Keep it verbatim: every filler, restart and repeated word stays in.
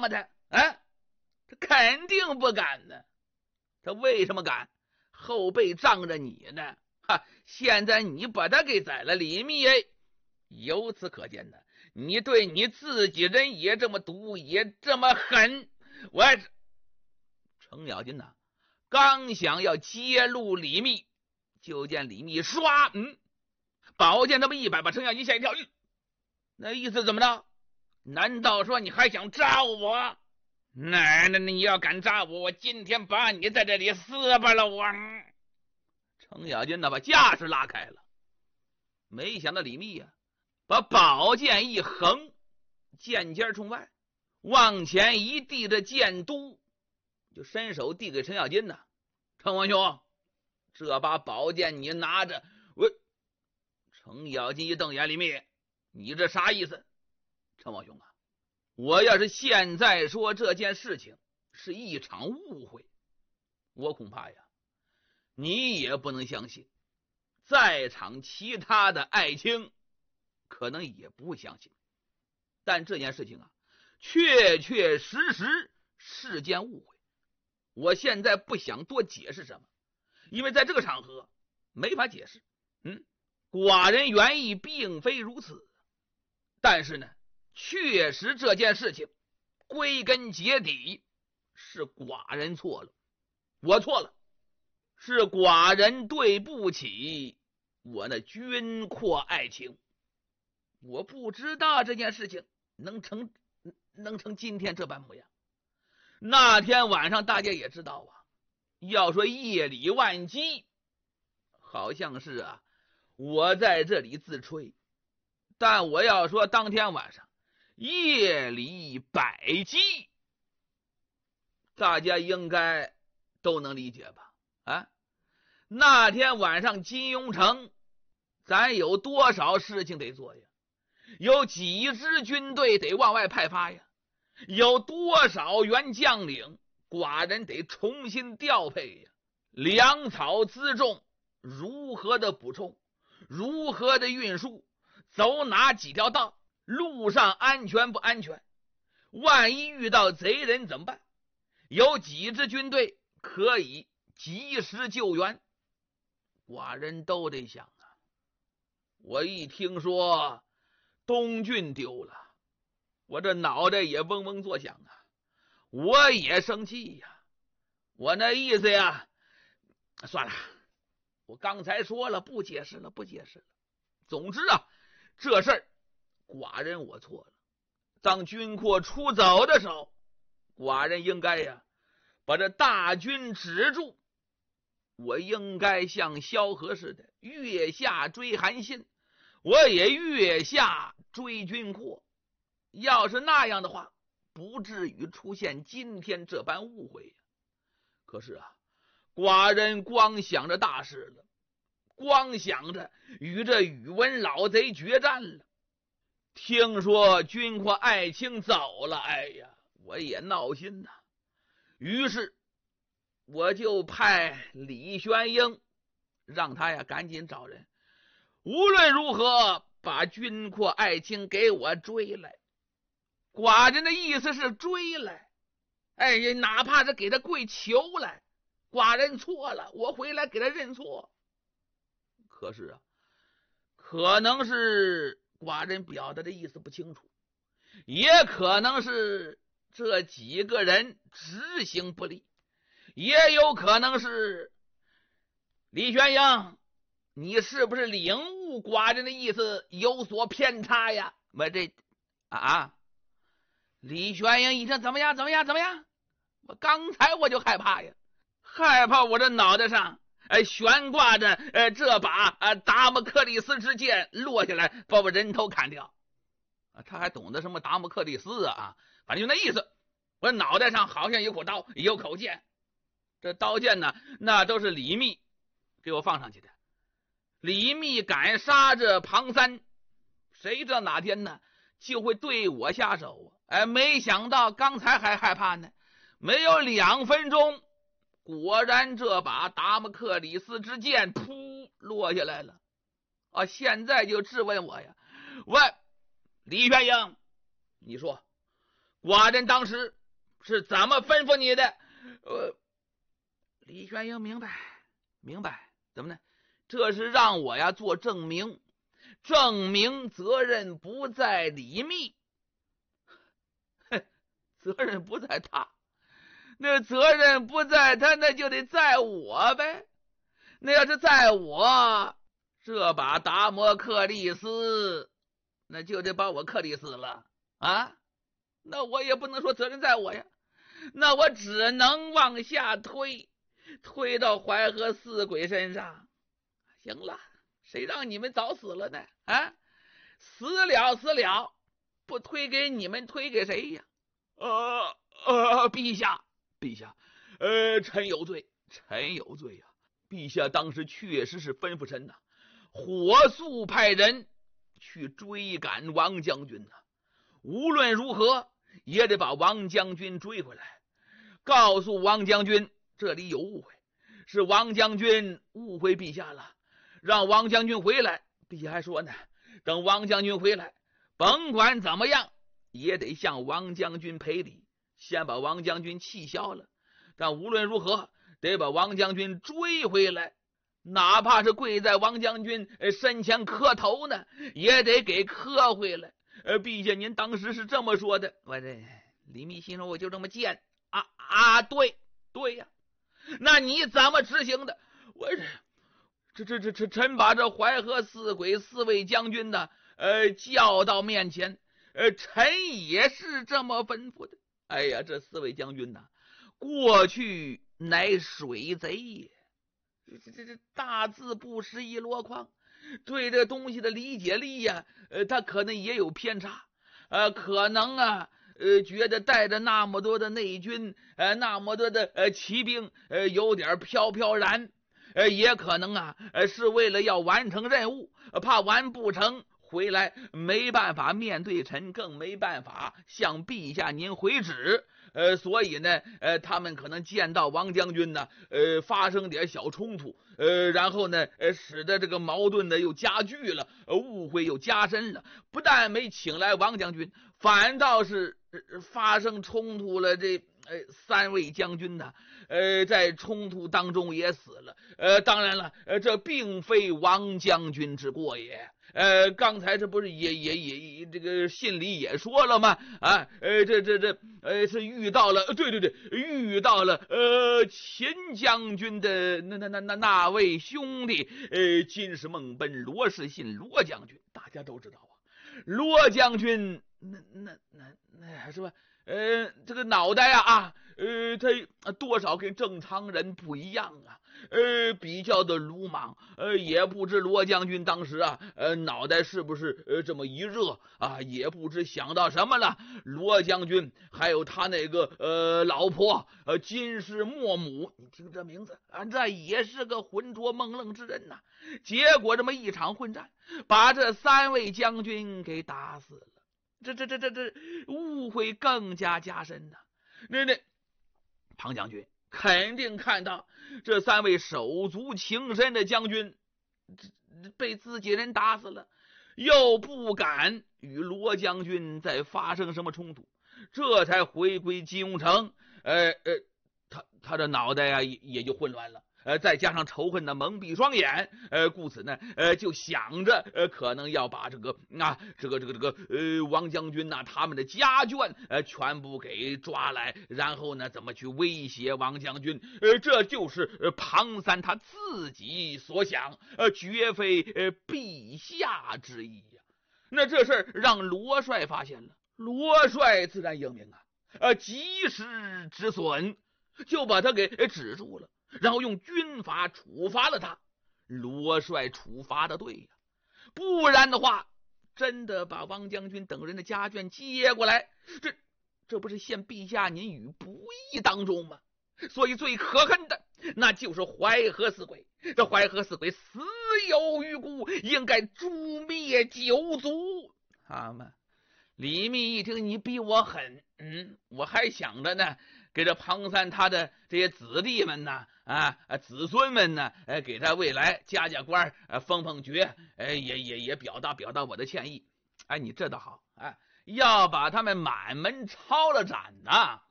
吗？他啊，他肯定不敢呢。他为什么敢？后背仗着你呢。哈，现在你把他给宰了，李密哎，由此可见呢，你对你自己人也这么毒，也这么狠。我程咬金呐、啊，刚想要揭露李密，就见李密唰，嗯，宝剑这么一摆，把程咬金吓一跳。那意思怎么着？难道说你还想扎我？那那你要敢扎我，我今天把你在这里撕巴了我。程咬金呢，把架势拉开了，没想到李密呀、啊，把宝剑一横，剑尖冲外，往前一递着剑督，就伸手递给程咬金呢。程文兄，这把宝剑你拿着。我程咬金一瞪眼，李密，你这啥意思？程王兄啊，我要是现在说这件事情是一场误会，我恐怕呀你也不能相信，在场其他的爱卿可能也不相信。但这件事情啊，确确实实是件误会。我现在不想多解释什么，因为在这个场合没法解释。嗯，寡人原意并非如此，但是呢，确实这件事情归根结底是寡人错了，我错了，是寡人对不起我那军阔爱卿。我不知道这件事情能成能成今天这般模样。那天晚上大家也知道啊，要说夜里万机，好像是啊我在这里自吹，但我要说当天晚上夜里百机，大家应该都能理解吧？啊，那天晚上金庸城咱有多少事情得做呀？有几支军队得往外派发呀？有多少员将领寡人得重新调配呀？粮草辎重如何的补充，如何的运输，走哪几条道，路上安全不安全，万一遇到贼人怎么办？有几支军队可以及时救援，寡人都得想啊。我一听说东郡丢了，我这脑袋也嗡嗡作响啊，我也生气呀。我那意思呀，算了，我刚才说了，不解释了，不解释了。总之啊，这事儿寡人我错了。当军阔出走的时候，寡人应该呀把这大军止住，我应该像萧何似的月下追韩信，我也月下追军阔。要是那样的话，不至于出现今天这般误会呀。可是啊，寡人光想着大事了，光想着与这宇文老贼决战了。听说军阔爱卿走了，哎呀，我也闹心呐。于是我就派李玄英让他呀赶紧找人，无论如何把军阔爱卿给我追来。寡人的意思是追来，哎呀，哪怕是给他跪求来，寡人错了，我回来给他认错。可是啊，可能是寡人表达的意思不清楚，也可能是这几个人执行不力，也有可能是李玄英，你是不是领悟寡人的意思有所偏差呀？我这啊，李玄英一听，怎么样怎么样怎么样？我刚才我就害怕呀，害怕我这脑袋上哎悬挂着呃这把呃达摩克里斯之剑落下来，把我人头砍掉。啊，他还懂得什么达摩克里斯啊？反正就那意思。我脑袋上好像有口刀，有口剑。这刀剑呢，那都是李密给我放上去的。李密敢杀这庞三，谁知道哪天呢就会对我下手啊？哎，没想到刚才还害怕呢，没有两分钟，果然这把达摩克里斯之剑噗落下来了。啊，现在就质问我呀，问李玄英，你说寡人当时是怎么吩咐你的？呃，李玄英明白，明白，怎么呢？这是让我呀做证明，证明责任不在李密。责任不在他，那责任不在他，那就得在我呗。那要是在我，这把达摩克利斯，那就得把我克利斯了啊！那我也不能说责任在我呀，那我只能往下推，推到淮河四鬼身上。行了，谁让你们早死了呢？啊，死了死了，不推给你们，推给谁呀？呃呃，陛下，陛下，呃，臣有罪，臣有罪呀、啊！陛下当时确实是吩咐臣呐、啊，火速派人去追赶王将军呐、啊，无论如何也得把王将军追回来。告诉王将军，这里有误会，是王将军误会陛下了，让王将军回来。陛下还说呢，等王将军回来，甭管怎么样，也得向王将军赔礼，先把王将军气消了。但无论如何，得把王将军追回来，哪怕是跪在王将军身前磕头呢，也得给磕回来。呃，陛下您当时是这么说的。我这李密心说，我就这么贱啊啊！对对呀，那你怎么执行的？我这这这这臣把这淮河四鬼四位将军呢，呃，叫到面前。呃，臣也是这么吩咐的。哎呀，这四位将军呐，过去乃水贼也，这这这大字不识一箩筐，对这东西的理解力呀、啊，呃，他可能也有偏差，呃，可能啊，呃，觉得带着那么多的内军，呃，那么多的呃骑兵，呃，有点飘飘然，呃，也可能啊，呃，是为了要完成任务，怕完不成。回来没办法面对臣，更没办法向陛下您回旨，呃，所以呢，呃，他们可能见到王将军呢，呃，发生点小冲突，呃，然后呢，呃，使得这个矛盾呢又加剧了，呃，误会又加深了。不但没请来王将军，反倒是、呃、发生冲突了。这呃三位将军呢，呃，在冲突当中也死了。呃，当然了，呃，这并非王将军之过也。呃，刚才这不是也也也这个信里也说了吗？啊，呃，这这这，呃，是遇到了，对对对，遇到了呃秦将军的那那那那那位兄弟，呃，金士孟奔罗士信罗将军，大家都知道啊。罗将军，那那那那是吧？呃，这个脑袋啊啊，呃，他多少跟正常人不一样啊。呃，比较的鲁莽，呃，也不知罗将军当时啊，呃，脑袋是不是呃这么一热啊，也不知想到什么了。罗将军还有他那个呃老婆呃金氏莫母，你听这名字啊，这也是个浑浊梦愣之人呐、啊。结果这么一场混战，把这三位将军给打死了。这这这这这误会更加加深呐、啊。那那庞将军肯定看到这三位手足情深的将军被自己人打死了，又不敢与罗将军再发生什么冲突，这才回归金庸城。呃呃，他他的脑袋啊也也就混乱了。呃，再加上仇恨的蒙蔽双眼，呃，故此呢，呃，就想着，呃，可能要把这个啊，这个这个这个，呃，王将军呐、啊，他们的家眷，呃，全部给抓来，然后呢，怎么去威胁王将军？呃，这就是呃庞三他自己所想，呃，绝非呃陛下之意呀、啊。那这事儿让罗帅发现了，罗帅自然英明啊，呃，及时止损，就把他给止住了。然后用军法处罚了他。罗帅处罚的对呀、啊，不然的话，真的把王将军等人的家眷接过来，这这不是陷陛下您于不义当中吗？所以最可恨的那就是淮河四鬼。这淮河四鬼死有余辜，应该诛灭九族。好嘛，李密一听你比我狠，嗯，我还想着呢，给这庞三他的这些子弟们呢，啊，子孙们呢，呃，给他未来加加官，呃，封封爵，呃，也也也表达表达我的歉意。哎，你这倒好，哎， 要把他们满门抄了斩呐！